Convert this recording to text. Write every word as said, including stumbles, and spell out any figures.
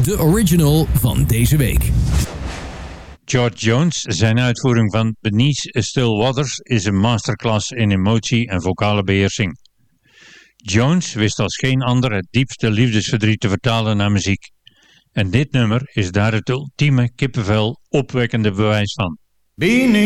de original van deze week. George Jones, zijn uitvoering van Beneath Still Waters is een masterclass in emotie en vocale beheersing. Jones wist als geen ander het diepste liefdesverdriet te vertalen naar muziek. En dit nummer is daar het ultieme kippenvel opwekkende bewijs van. Beneath